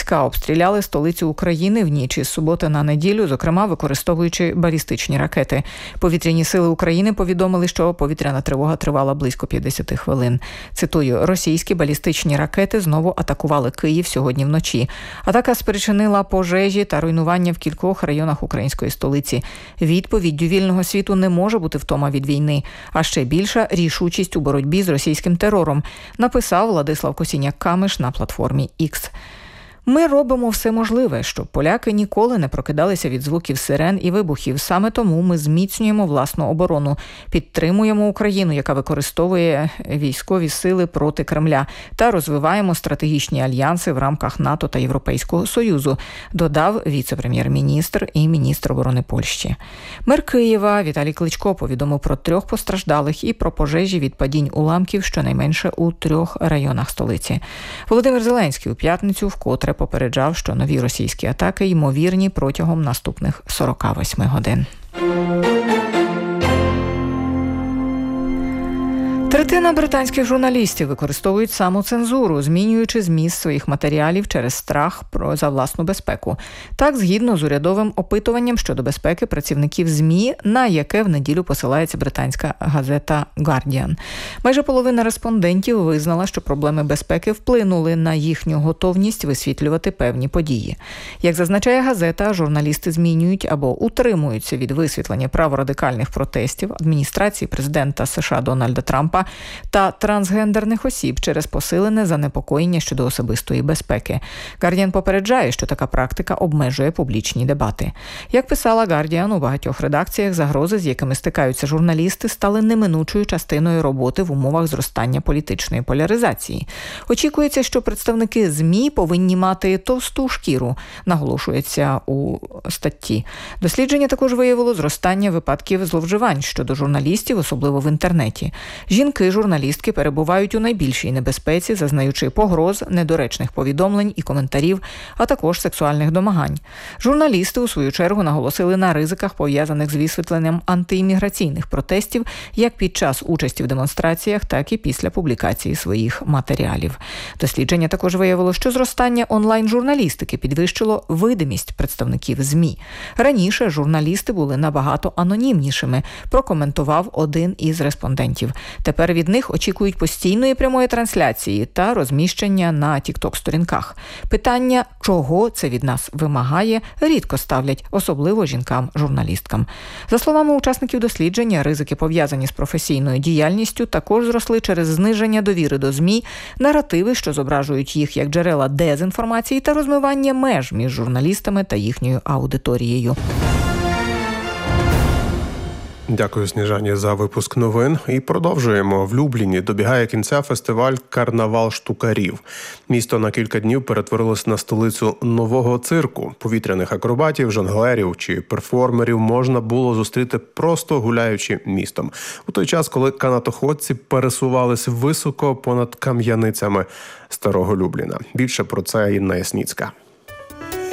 війська обстріляли столицю України в ніч із суботи на неділю, зокрема використовуючи балістичні ракети. Повітряні сили України повідомили, що повітряна тривога тривала близько 50 хвилин. Цитую, російські балістичні ракети знову атакували Київ сьогодні вночі. Атака спричинила пожежі та руйнування в кількох районах української столиці. Відповіддю вільного світу не може бути втома від війни, а ще більша рішучість у боротьбі з російським терором, написав Владислав Косіняк-Камиш на платформі X. Ми робимо все можливе, щоб поляки ніколи не прокидалися від звуків сирен і вибухів. Саме тому ми зміцнюємо власну оборону, підтримуємо Україну, яка використовує військові сили проти Кремля, та розвиваємо стратегічні альянси в рамках НАТО та Європейського Союзу, додав віце-прем'єр-міністр і міністр оборони Польщі. Мер Києва Віталій Кличко повідомив про 3 постраждалих і про пожежі від падінь уламків щонайменше у 3 районах столиці. Володимир Зеленський у п'ятницю вкотре попереджав, що нові російські атаки ймовірні протягом наступних 48 годин. Третина британських журналістів використовують самоцензуру, змінюючи зміст своїх матеріалів через страх за власну безпеку. Так, згідно з урядовим опитуванням щодо безпеки працівників ЗМІ, на яке в неділю посилається британська газета «Гардіан». Майже половина респондентів визнала, що проблеми безпеки вплинули на їхню готовність висвітлювати певні події. Як зазначає газета, журналісти змінюють або утримуються від висвітлення праворадикальних протестів адміністрації президента США Дональда Трампа та трансгендерних осіб через посилене занепокоєння щодо особистої безпеки. Гардіан попереджає, що така практика обмежує публічні дебати. Як писала Гардіан, у багатьох редакціях загрози, з якими стикаються журналісти, стали неминучою частиною роботи в умовах зростання політичної поляризації. Очікується, що представники ЗМІ повинні мати товсту шкіру, наголошується у статті. Дослідження також виявило зростання випадків зловживань щодо журналістів, особливо в інтернеті. Жінки-журналістки перебувають у найбільшій небезпеці, зазнаючи погроз, недоречних повідомлень і коментарів, а також сексуальних домагань. Журналісти, у свою чергу, наголосили на ризиках, пов'язаних з висвітленням антиімміграційних протестів, як під час участі в демонстраціях, так і після публікації своїх матеріалів. Дослідження також виявило, що зростання онлайн-журналістики підвищило видимість представників ЗМІ. Раніше журналісти були набагато анонімнішими, прокоментував один із респондентів. Тепер від них очікують постійної прямої трансляції та розміщення на тік-ток-сторінках. Питання, чого це від нас вимагає, рідко ставлять, особливо жінкам-журналісткам. За словами учасників дослідження, ризики, пов'язані з професійною діяльністю, також зросли через зниження довіри до ЗМІ, наративи, що зображують їх як джерела дезінформації, та розмивання меж між журналістами та їхньою аудиторією. Дякую, Сніжані, за випуск новин. І продовжуємо. В Любліні добігає кінця фестиваль «Карнавал штукарів». Місто на кілька днів перетворилось на столицю нового цирку. Повітряних акробатів, жонглерів чи перформерів можна було зустріти просто гуляючи містом. У той час, коли канатоходці пересувались високо понад кам'яницями старого Любліна. Більше про це Інна Ясніцька.